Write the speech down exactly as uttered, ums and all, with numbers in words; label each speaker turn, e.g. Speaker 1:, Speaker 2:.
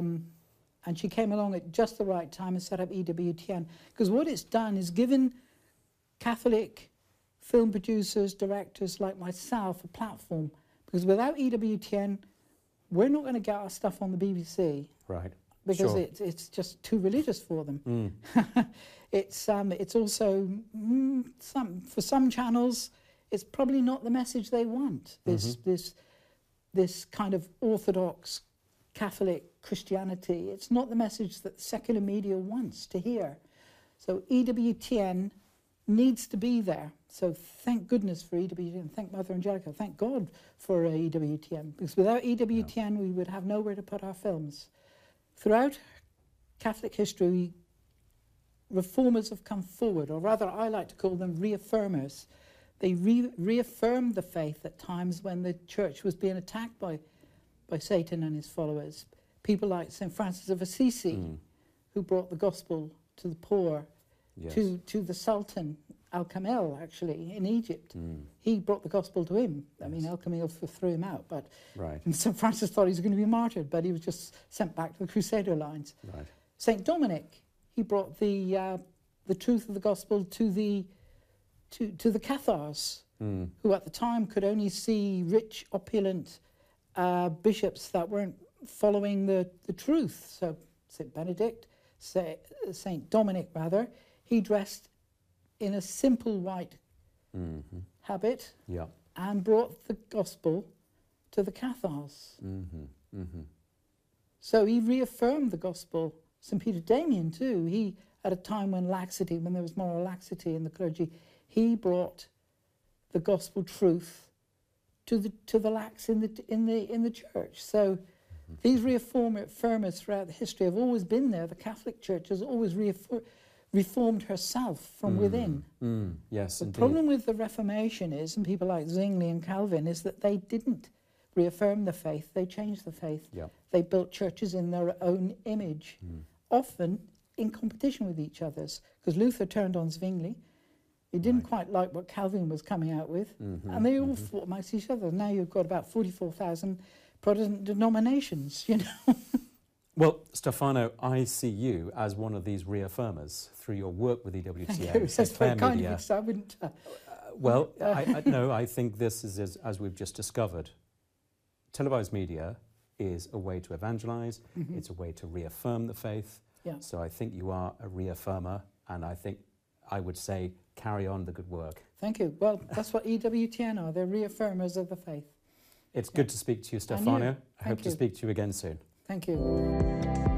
Speaker 1: Um, and she came along at just the right time and set up E W T N. Because what it's done is given Catholic film producers, directors like myself a platform. Because without E W T N, we're not going to get our stuff on the B B C.
Speaker 2: Right.
Speaker 1: Because
Speaker 2: Sure.
Speaker 1: it, it's just too religious for them.
Speaker 2: Mm.
Speaker 1: it's, um, it's also, mm, some, for some channels, it's probably not the message they want. This,
Speaker 2: Mm-hmm.
Speaker 1: this, this kind of orthodox Catholic Christianity. It's not the message that secular media wants to hear. So E W T N needs to be there. So thank goodness for E W T N. Thank Mother Angelica. Thank God for uh, E W T N. Because without E W T N, yeah. we would have nowhere to put our films. Throughout Catholic history, reformers have come forward, or rather I like to call them reaffirmers. They re reaffirmed the faith at times when the church was being attacked by, by Satan and his followers. People like Saint Francis of Assisi, mm. who brought the gospel to the poor, yes. to, to the Sultan, Al-Kamil, actually, in Egypt. Mm. He brought the gospel to him. I yes. mean, Al-Kamil threw him out, but right. Saint Francis thought he was going to be martyred, but he was just sent back to the Crusader lines.
Speaker 2: Right.
Speaker 1: Saint Dominic, he brought the, uh, the truth of the gospel to the, to, to the Cathars, mm. who at the time could only see rich, opulent uh, bishops that weren't following the, the truth. So Saint Benedict, Saint Dominic, rather, he dressed in a simple white mm-hmm. habit yeah. and brought the gospel to the Cathars. Mm-hmm. Mm-hmm. So he reaffirmed the gospel. Saint Peter Damian too, he, at a time when laxity, when there was moral laxity in the clergy, he brought the gospel truth to the, to the lax in the, in the, in the church. So mm-hmm. these reaffirmers throughout the history have always been there. The Catholic Church has always reaffirmed reformed herself from mm,
Speaker 2: within. Mm, yes,
Speaker 1: the
Speaker 2: indeed.
Speaker 1: problem with the Reformation is, and people like Zwingli and Calvin, is that they didn't reaffirm the faith, they changed the faith.
Speaker 2: Yep.
Speaker 1: They built churches in their own image, mm. often in competition with each other's. Because Luther turned on Zwingli, he didn't right. quite like what Calvin was coming out with, mm-hmm, and they all mm-hmm. fought amongst each other. Now you've got about forty-four thousand Protestant denominations, you know.
Speaker 2: Well, Stefano, I see you as one of these reaffirmers through your work with E W T N.
Speaker 1: Thank you. That's very kind of you, so I wouldn't... Uh,
Speaker 2: uh, well, I, I, no, I think this is, as, as we've just discovered, televised media is a way to evangelise, mm-hmm. it's a way to reaffirm the faith. Yeah. So I think you are a reaffirmer, and I think I would say carry on the good work.
Speaker 1: Thank you. Well, that's what E W T N are. They're reaffirmers of the faith.
Speaker 2: It's yeah. good to speak to you, Stefano. I hope
Speaker 1: you.
Speaker 2: to speak to you again soon.
Speaker 1: Thank you.